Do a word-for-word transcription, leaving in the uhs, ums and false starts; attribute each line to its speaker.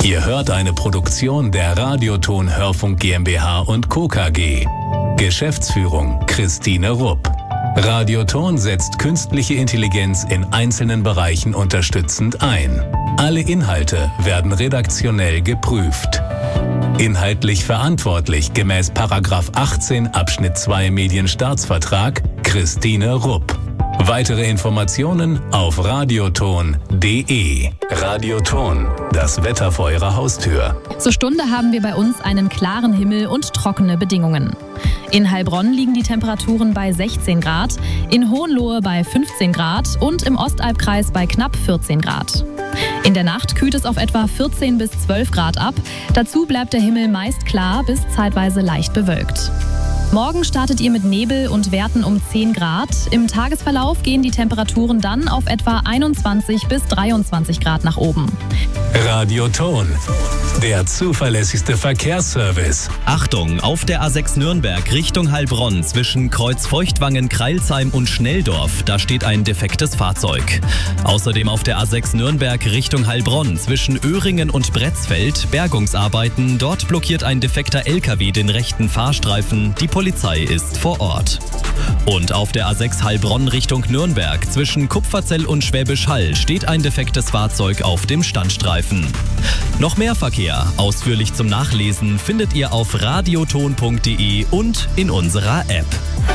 Speaker 1: Ihr hört eine Produktion der Radioton Hörfunk GmbH und Co. K G. Geschäftsführung Christine Rupp. Radioton setzt künstliche Intelligenz in einzelnen Bereichen unterstützend ein. Alle Inhalte werden redaktionell geprüft. Inhaltlich verantwortlich gemäß Paragraph achtzehn Abschnitt zwei Medienstaatsvertrag Christine Rupp. Weitere Informationen auf radioton punkt de. Radioton, das Wetter vor Ihrer Haustür.
Speaker 2: Zur Stunde haben wir bei uns einen klaren Himmel und trockene Bedingungen. In Heilbronn liegen die Temperaturen bei sechzehn Grad, in Hohenlohe bei fünfzehn Grad und im Ostalbkreis bei knapp vierzehn Grad. In der Nacht kühlt es auf etwa vierzehn bis zwölf Grad ab. Dazu bleibt der Himmel meist klar bis zeitweise leicht bewölkt. Morgen startet ihr mit Nebel und Werten um zehn Grad. Im Tagesverlauf gehen die Temperaturen dann auf etwa einundzwanzig bis dreiundzwanzig Grad nach oben.
Speaker 1: Radioton, der zuverlässigste Verkehrsservice.
Speaker 3: Achtung, auf der A sechs Nürnberg Richtung Heilbronn zwischen Kreuzfeuchtwangen, Kreilsheim und Schnelldorf, da steht ein defektes Fahrzeug. Außerdem auf der A sechs Nürnberg Richtung Heilbronn zwischen Öhringen und Bretzfeld Bergungsarbeiten, dort blockiert ein defekter L K W den rechten Fahrstreifen. Die Polizei ist vor Ort. Und auf der A sechs Heilbronn Richtung Nürnberg zwischen Kupferzell und Schwäbisch Hall steht ein defektes Fahrzeug auf dem Standstreifen. Noch mehr Verkehr, ausführlich zum Nachlesen, findet ihr auf radioton punkt de und in unserer App.